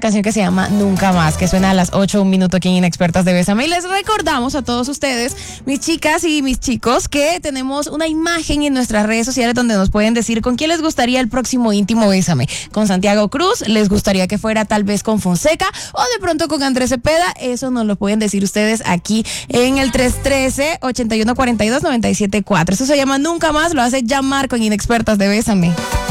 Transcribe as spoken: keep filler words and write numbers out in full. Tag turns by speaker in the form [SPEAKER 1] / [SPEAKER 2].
[SPEAKER 1] canción que se llama Nunca Más, que suena a las ocho, un minuto aquí en Inexpertas de Bésame. Y les recordamos a todos ustedes, mis chicas y mis chicos, que tenemos una imagen en nuestras redes sociales donde nos pueden decir con quién les gustaría el próximo íntimo Bésame. Con Santiago Cruz, les gustaría que fuera tal vez con Fonseca o de pronto con Andrés Cepeda. Eso nos lo pueden decir ustedes aquí en el tres uno tres, ocho uno cuatro dos, nueve siete cuatro. Eso se llama Nunca Más, lo hace ya Marco en Inexpertas de Bésame.